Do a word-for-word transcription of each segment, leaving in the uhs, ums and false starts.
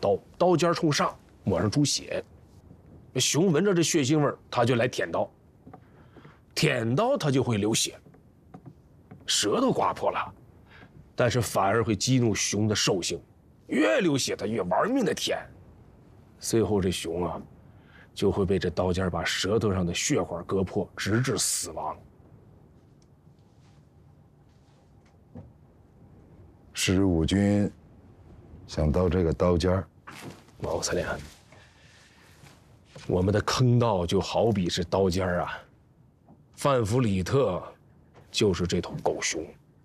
刀，刀尖冲上，抹上猪血。熊闻着这血腥味儿，它就来舔刀，舔刀它就会流血，舌头刮破了，但是反而会激怒熊的兽性，越流血它越玩命的舔，最后这熊啊，就会被这刀尖把舌头上的血管割破，直至死亡。 十五军想到这个刀尖儿， 毛司令，我们的坑道就好比是刀尖儿啊，范弗里特就是这头狗熊。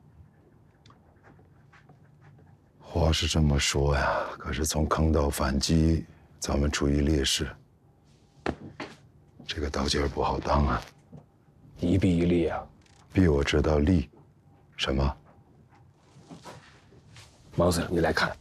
话是这么说呀，可是从坑道反击，咱们处于劣势，这个刀尖儿不好当啊。 一臂一力啊！ 逼我知道力，什么？ 毛司令，你来看，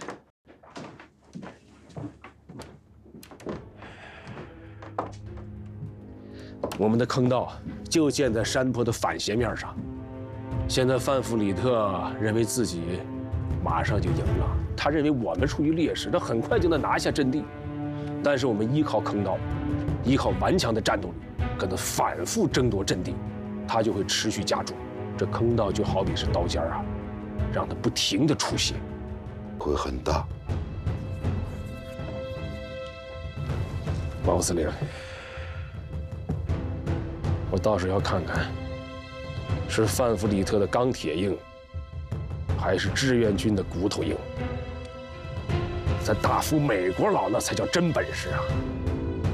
我们的坑道就建在山坡的反斜面上。现在范弗里特认为自己马上就赢了，他认为我们处于劣势，他很快就能拿下阵地。但是我们依靠坑道，依靠顽强的战斗力，跟他反复争夺阵地，他就会持续加重。这坑道就好比是刀尖啊，让他不停地出血。 会很大。 毛司令，我倒是要看看，是范弗里特的钢铁硬，还是志愿军的骨头硬。咱打服美国佬那才叫真本事啊！